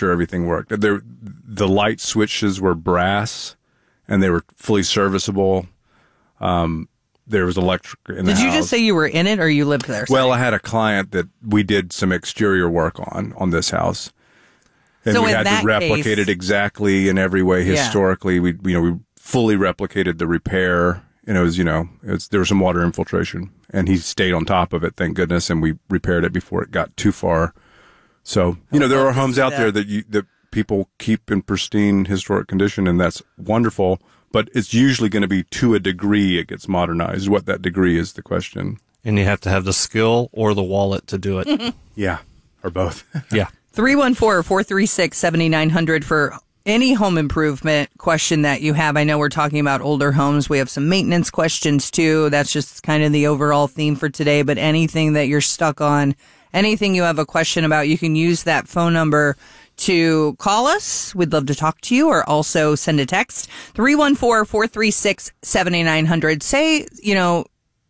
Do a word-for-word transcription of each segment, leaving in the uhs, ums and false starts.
sure everything worked. There, the light switches were brass, and they were fully serviceable. Um, there was electric in the Did house. you just say you were in it or you lived there? Well, I had a client that we did some exterior work on, on this house. And so we in had that to replicate case, it exactly in every way historically. Yeah. We, you know, we fully replicated the repair, and it was, you know, it's, there was some water infiltration, and he stayed on top of it, thank goodness, and we repaired it before it got too far. So, you know, there are homes out there that you, that people keep in pristine historic condition, and that's wonderful. But it's usually going to be to a degree it gets modernized. What that degree is the question. And you have to have the skill or the wallet to do it. Yeah, or both. Yeah. three one four, four three six, seven nine zero zero for any home improvement question that you have. I know we're talking about older homes. We have some maintenance questions, too. That's just kind of the overall theme for today. But anything that you're stuck on, anything you have a question about, you can use that phone number to call us. We'd love to talk to you, or also send a text. three one four, four three six, seven nine zero zero. Say, you know,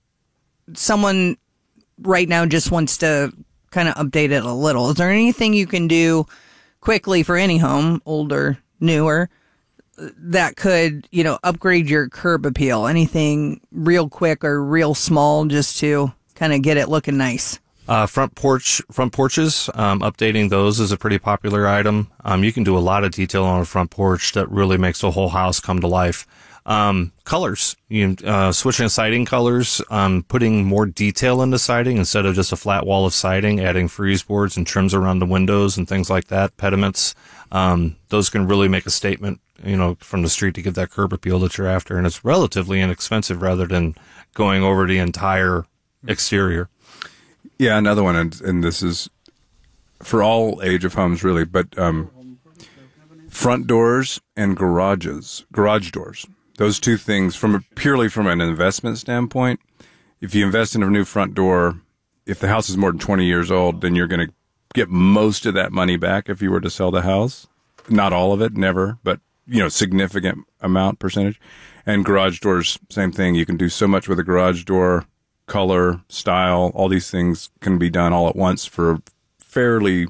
someone right now just wants to kind of update it a little. Is there anything you can do quickly for any home, older, newer, that could, you know, upgrade your curb appeal? Anything real quick or real small just to kind of get it looking nice? Uh, front porch, front porches, um, updating those is a pretty popular item. Um, you can do a lot of detail on a front porch that really makes the whole house come to life. Um, colors, you, uh, switching siding colors, um, putting more detail into siding instead of just a flat wall of siding, adding freeze boards and trims around the windows and things like that, pediments. Um, those can really make a statement, you know, from the street to give that curb appeal that you're after. And it's relatively inexpensive rather than going over the entire exterior. Yeah, another one, and, and this is for all age of homes, really, but um, front doors and garages, garage doors. Those two things, from a, purely from an investment standpoint, if you invest in a new front door, if the house is more than twenty years old, then you're going to get most of that money back if you were to sell the house. Not all of it, never, but, you know, significant amount, percentage. And garage doors, same thing. You can do so much with a garage door. Color, style, all these things can be done all at once for fairly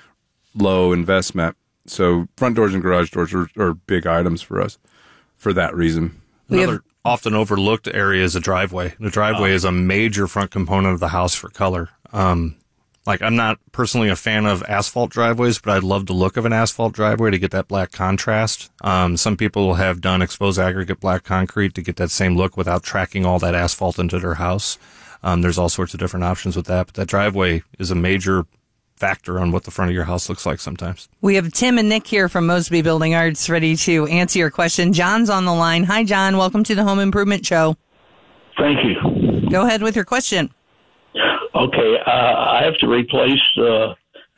low investment. So front doors and garage doors are, are big items for us for that reason. Another have, often overlooked area is a driveway. The driveway oh. is a major front component of the house for color. Um, like I'm not personally a fan of asphalt driveways, but I love the look of an asphalt driveway to get that black contrast. Um, some people have done exposed aggregate black concrete to get that same look without tracking all that asphalt into their house. Um, there's all sorts of different options with that, but that driveway is a major factor on what the front of your house looks like sometimes. We have Tim and Nick here from Mosby Building Arts ready to answer your question. John's on the line. Hi, John. Welcome to the Home Improvement Show. Thank you. Go ahead with your question. Okay, uh, I have to replace uh,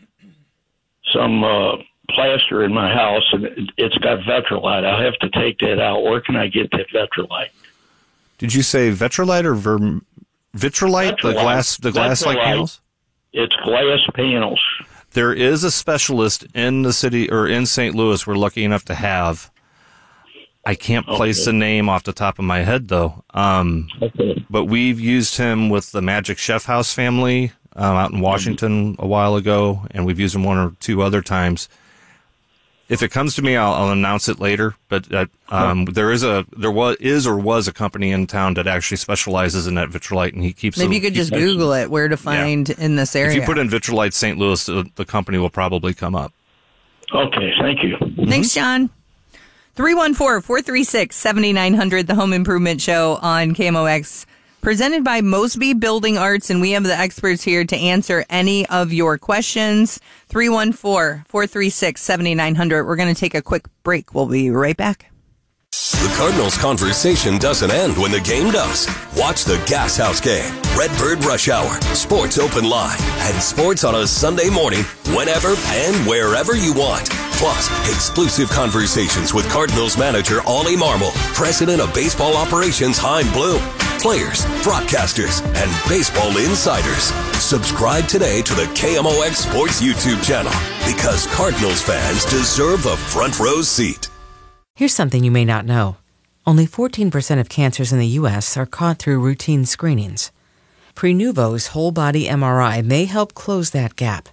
some uh, plaster in my house, and it's got Vetrolite. I'll have to take that out. Where can I get that Vetrolite? Did you say Vetrolite or ver- Vitrolite? Vetrolite. The glass, the glass-like panels? It's glass panels. There is a specialist in the city, or in Saint Louis, we're lucky enough to have. I can't place okay. the name off the top of my head, though. Um, okay. But we've used him with the Magic Chef House family um, out in Washington a while ago, and we've used him one or two other times. If it comes to me, I'll, I'll announce it later. But uh, um, there is a there was is or was a company in town that actually specializes in that Vitrolite, and he keeps. Maybe a, you could just Google it where to find yeah. in this area. If you put in Vitrolite Saint Louis, the, the company will probably come up. Okay, thank you. Thanks, John. three one four, four three six, seven nine zero zero, the Home Improvement Show on K M O X, presented by Mosby Building Arts, and we have the experts here to answer any of your questions. three one four, four three six, seven nine zero zero. We're going to take a quick break. We'll be right back. The Cardinals conversation doesn't end when the game does. Watch the Gas House game, Redbird Rush Hour, Sports Open Line, and sports on a Sunday morning whenever and wherever you want. Plus, exclusive conversations with Cardinals manager Ollie Marmol, president of baseball operations Hein Bloom, players, broadcasters, and baseball insiders. Subscribe today to the K M O X Sports YouTube channel because Cardinals fans deserve a front row seat. Here's something you may not know. Only fourteen percent of cancers in the U S are caught through routine screenings. Prenuvo's whole-body M R I may help close that gap.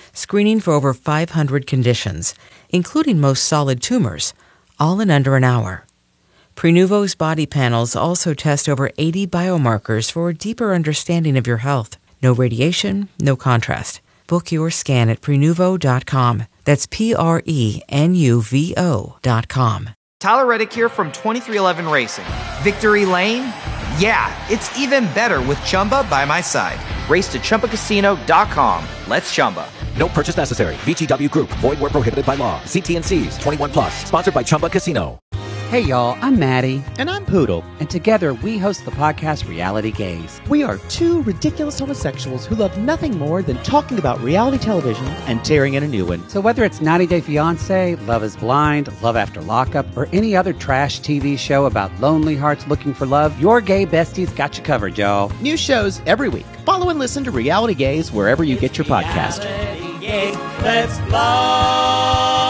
screening for over five hundred conditions, including most solid tumors, all in under an hour. Prenuvo's body panels also test over eighty biomarkers for a deeper understanding of your health. No radiation, no contrast. Book your scan at Prenuvo dot com. That's P R E N U V O dot com. Tyler Reddick here from twenty-three eleven Racing. Victory Lane? Yeah, it's even better with Chumba by my side. Race to Chumba Casino dot com. Let's Chumba. No purchase necessary. V G W Group. Void where prohibited by law. See T and C's. twenty-one plus. Sponsored by Chumba Casino. Hey y'all, I'm Maddie. And I'm Poodle. And together we host the podcast Reality Gaze. We are two ridiculous homosexuals who love nothing more than talking about reality television and tearing in a new one. So whether it's ninety day fiancé, Love is Blind, Love After Lockup, or any other trash T V show about lonely hearts looking for love, your gay besties got you covered, y'all. New shows every week. Follow and listen to Reality Gaze wherever you get your podcast. Reality Gaze, let's love.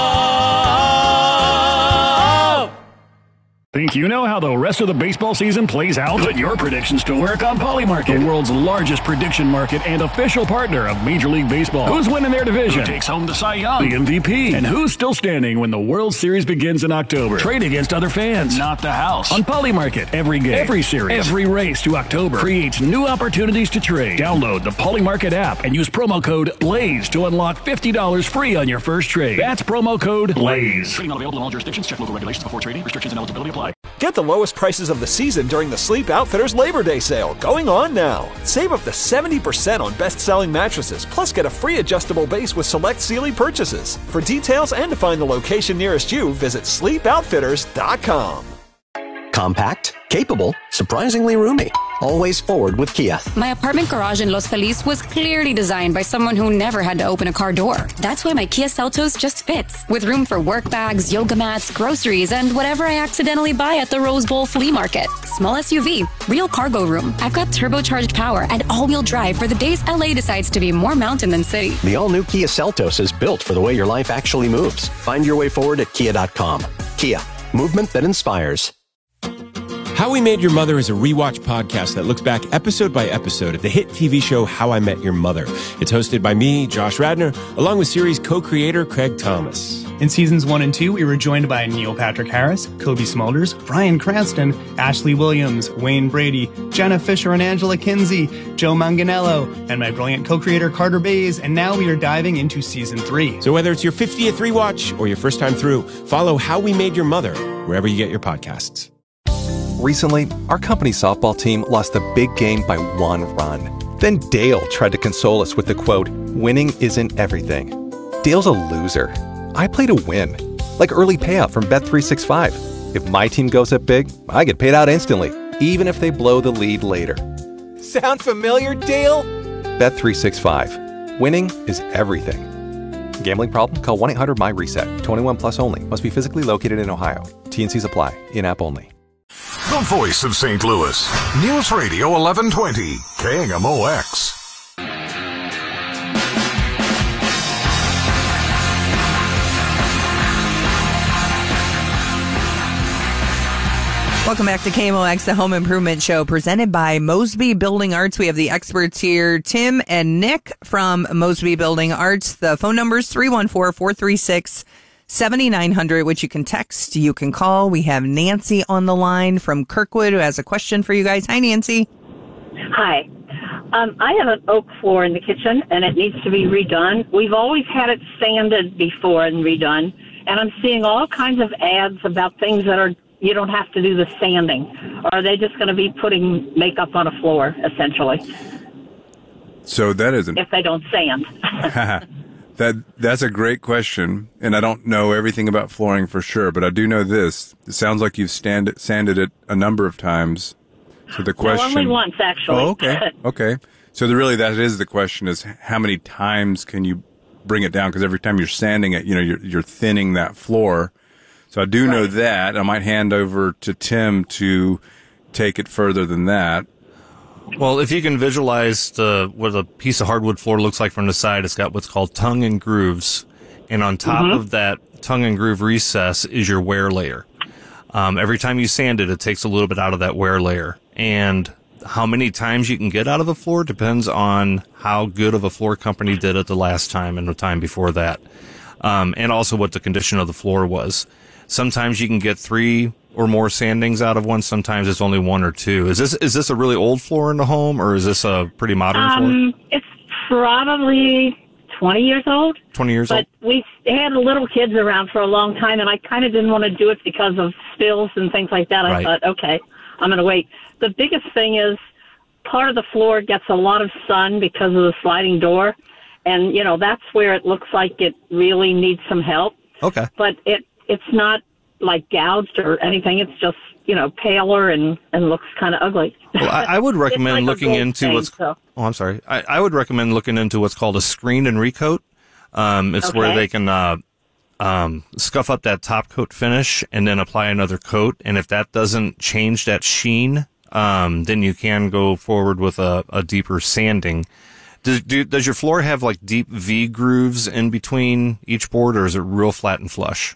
Think you know how the rest of the baseball season plays out? Put your predictions to work on Polymarket, the world's largest prediction market and official partner of Major League Baseball. Who's winning their division? Who takes home the Cy Young, the M V P? And who's still standing when the World Series begins in October? Trade against other fans, not the house. On Polymarket, every game, every series, every race to October creates new opportunities to trade. Download the Polymarket app and use promo code BLAZE to unlock fifty dollars free on your first trade. That's promo code BLAZE. Trading not available in all jurisdictions. Check local regulations before trading. Restrictions and eligibility apply. Get the lowest prices of the season during the Sleep Outfitters Labor Day sale, going on now. Save up to seventy percent on best-selling mattresses, plus get a free adjustable base with select Sealy purchases. For details and to find the location nearest you, visit sleep outfitters dot com. Compact, capable, surprisingly roomy. Always forward with Kia. My apartment garage in Los Feliz was clearly designed by someone who never had to open a car door. That's why my Kia Seltos just fits, with room for work bags, yoga mats, groceries, and whatever I accidentally buy at the Rose Bowl flea market. Small S U V, real cargo room. I've got turbocharged power and all-wheel drive for the days L A decides to be more mountain than city. The all-new Kia Seltos is built for the way your life actually moves. Find your way forward at kia dot com. Kia, movement that inspires. How We Made Your Mother is a rewatch podcast that looks back episode by episode at the hit T V show How I Met Your Mother. It's hosted by me, Josh Radnor, along with series co-creator Craig Thomas. In seasons one and two, we were joined by Neil Patrick Harris, Kobe Smulders, Bryan Cranston, Ashley Williams, Wayne Brady, Jenna Fisher and Angela Kinsey, Joe Manganiello, and my brilliant co-creator Carter Bays, and now we are diving into season three. So whether it's your fiftieth rewatch or your first time through, follow How We Made Your Mother wherever you get your podcasts. Recently, our company softball team lost a big game by one run. Then Dale tried to console us with the quote, "Winning isn't everything." Dale's a loser. I play to win. Like early payout from Bet three sixty-five. If my team goes up big, I get paid out instantly, even if they blow the lead later. Sound familiar, Dale? Bet three sixty-five. Winning is everything. Gambling problem? Call one eight hundred M Y reset. twenty-one plus only. Must be physically located in Ohio. T and C's apply. In-app only. The voice of Saint Louis. News Radio eleven twenty. K M O X. Welcome back to K M O X, the Home Improvement Show, presented by Mosby Building Arts. We have the experts here, Tim and Nick from Mosby Building Arts. The phone number is three one four, four three six, seven nine zero zero, which you can text, you can call. We have Nancy on the line from Kirkwood who has a question for you guys. Hi, Nancy. Hi. Um, I have an oak floor in the kitchen, and it needs to be redone. We've always had it sanded before and redone, and I'm seeing all kinds of ads about things that are you don't have to do the sanding. Or are they just going to be putting makeup on a floor, essentially? So that isn't... If they don't sand. that That's a great question, and I don't know everything about flooring for sure, but I do know this. It sounds like you've stand, sanded it a number of times. So the question... No, only once, actually. Oh, okay. Okay. So the, really that is the question, is how many times can you bring it down? Because every time you're sanding it, you know, you're, you're thinning that floor. So I do know that. I might hand over to Tim to take it further than that. Well, if you can visualize the what a piece of hardwood floor looks like from the side, it's got what's called tongue and grooves. And on top mm-hmm. of that tongue and groove recess is your wear layer. Um, every time you sand it, it takes a little bit out of that wear layer. And how many times you can get out of a floor depends on how good of a floor company did it the last time and the time before that. Um, and also what the condition of the floor was. Sometimes you can get three or more sandings out of one. Sometimes it's only one or two. Is this is this a really old floor in the home, or is this a pretty modern um, floor? It's probably twenty years old. twenty years but old? But we had little kids around for a long time, and I kind of didn't want to do it because of spills and things like that. I Right. thought, okay, I'm going to wait. The biggest thing is part of the floor gets a lot of sun because of the sliding door, and, you know, that's where it looks like it really needs some help. Okay. But it it's not, like, gouged or anything. It's just, you know, paler and, and looks kind of ugly. Well, I, I would recommend like a looking gold into stain, what's. so. Oh, I'm sorry. I, I would recommend looking into what's called a screen and recoat. Um, it's where Okay. they can uh, um, scuff up that top coat finish and then apply another coat. And if that doesn't change that sheen, um, then you can go forward with a, a deeper sanding. Does, do, does your floor have like deep V grooves in between each board, or is it real flat and flush?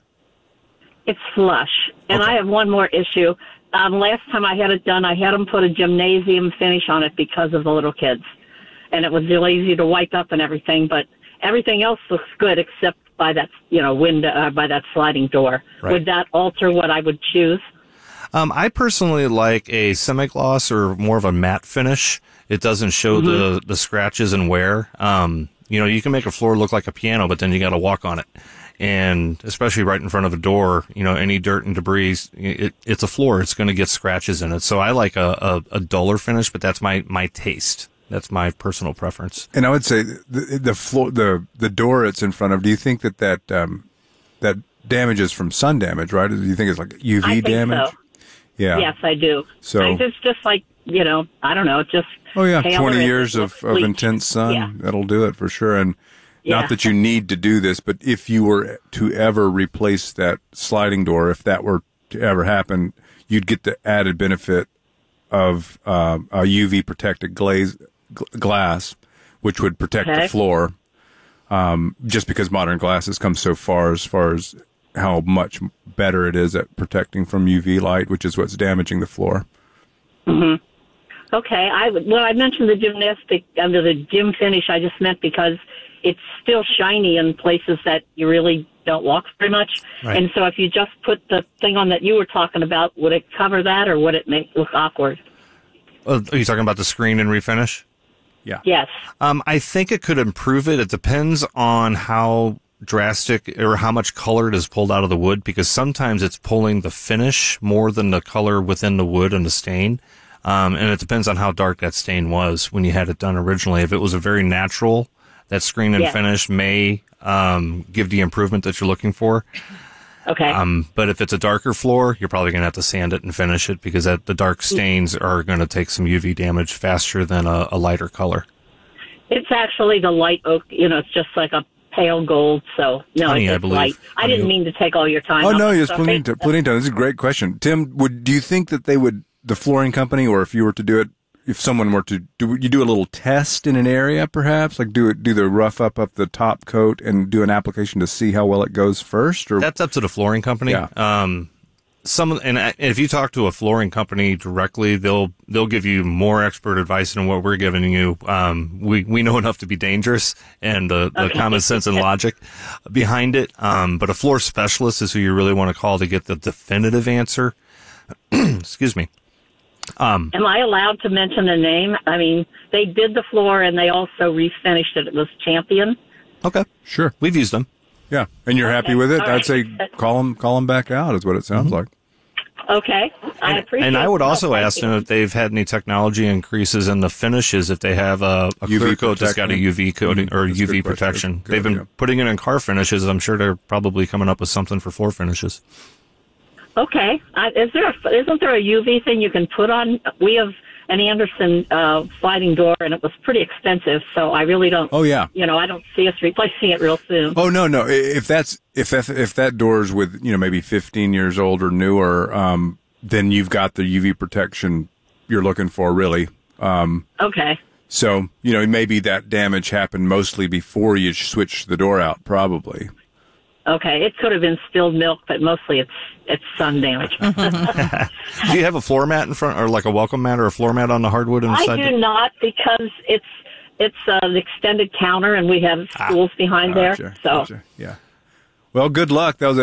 It's flush. And I have one more issue. Um, last time I had it done, I had them put a gymnasium finish on it because of the little kids. And it was really easy to wipe up and everything, but everything else looks good except by that, you know, window, uh, by that sliding door. Right. Would that alter what I would choose? Um, I personally like a semi-gloss or more of a matte finish. It doesn't show Mm-hmm. the, the scratches and wear. Um, you know, you can make a floor look like a piano, but then you got to walk on it. And especially right in front of a door, you know, any dirt and debris, it, it's a floor. It's going to get scratches in it. So I like a, a, a duller finish, but that's my, my taste. That's my personal preference. And I would say the, the floor, the the door it's in front of. Do you think that that um, that damage is from sun damage, right? Do you think it's like U V I think damage? so. Yeah. Yes, I do. So- I just, just like, you know, I don't know, it just. Oh yeah, paler twenty and years it of, looks of bleached. intense sun. Yeah. That'll do it for sure. And Yeah. not that you need to do this, but if you were to ever replace that sliding door, if that were to ever happen, you'd get the added benefit of um, a U V protected glaze gl- glass, which would protect Okay. the floor. Um, just because modern glass has come so far as far as how much better it is at protecting from U V light, which is what's damaging the floor. hmm Okay, I would, well, I mentioned the gymnastic under the gym finish. I just meant because it's still shiny in places that you really don't walk very much. Right. And so if you just put the thing on that you were talking about, would it cover that or would it make it look awkward? Uh, are you talking about the screen and refinish? Yeah. Yes. Um, I think it could improve it. It depends on how drastic or how much color it is pulled out of the wood, because sometimes it's pulling the finish more than the color within the wood and the stain. Um, and it depends on how dark that stain was when you had it done originally. If it was a very natural, that screen and Yeah. finish may um, give the improvement that you're looking for. Okay. Um, but if it's a darker floor, you're probably going to have to sand it and finish it, because that, the dark stains are going to take some U V damage faster than a, a lighter color. It's actually the light oak, you know, it's just like a pale gold. So, no, Honey, it's I just believe. light. I Honey, didn't mean to take all your time. Oh I'm no, yes, sorry. plenty of plenty of time. This is a great question, Tim. Would do you think that they would, the flooring company, or if you were to do it, if someone were to do, you do a little test in an area, perhaps, like do it, do the rough up of the top coat and do an application to see how well it goes first, or That's up to the flooring company. Yeah. Um, some and I- if you talk to a flooring company directly, they'll they'll give you more expert advice than what we're giving you. Um, we we know enough to be dangerous and the, the Okay. common sense and logic behind it. Um, but a floor specialist is who you really want to call to get the definitive answer. Excuse me. Um, Am I allowed to mention a name? I mean, they did the floor and they also refinished it. It was Champion. okay, sure, we've used them. yeah, and you're happy with it, All I'd right. say call them call them back out is what it sounds like. Okay. I appreciate And I would it. also Thank ask you. them if they've had any technology increases in the finishes, if they have a, a U V clear coat that's got a protection. U V coating or That's a U V good question. protection. Good, They've been yeah. putting it in car finishes. I'm sure they're probably coming up with something for floor finishes. Okay. Uh, is there a, isn't there a U V thing you can put on? We have an Anderson uh, sliding door, and it was pretty expensive, so I really don't. Oh yeah. You know, I don't see us replacing it real soon. Oh no, no. I- If that's if that if that door's with you know maybe fifteen years old or newer, um, then you've got the U V protection you're looking for, really. Um, Okay. so you know maybe that damage happened mostly before you switched the door out, probably. Okay, it could have been spilled milk, but mostly it's it's sun damage. Do you have a floor mat in front, or like a welcome mat or a floor mat on the hardwood inside? I do not, because it's it's uh, an extended counter, and we have stools ah, behind gotcha, there. So gotcha. Yeah. Well, good luck. That was a